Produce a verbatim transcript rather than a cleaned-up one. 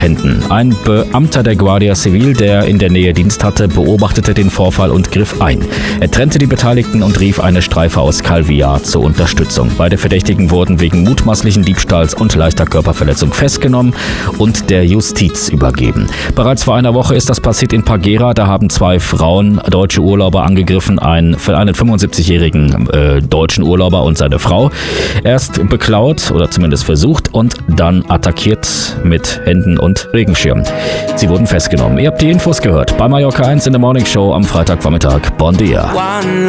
Händen. Ein Beamter der Guardia Civil, der in der Nähe Dienst hatte, beobachtete den Vorfall und griff ein. Er trennte die Beteiligten und rief eine Streife aus Calvillar zur Unterstützung. Beide Verdächtigen wurden wegen mutmaßlichen Diebstahls und leichter Körperverletzung festgenommen und der Justiz übergeben. Bereits vor einer Woche ist das passiert in Parguera. Da haben zwei Frauen deutsche Urlauber angegriffen, einen, einen fünfundsiebzigjährigen äh, deutschen Urlauber und seine Frau. Erst beklaut oder zumindest versucht und dann attackiert mit Händen und Regenschirm. Sie wurden festgenommen. Ihr habt die Infos gehört bei Mallorca eins in der Morning Show am Freitagvormittag. Bon dia.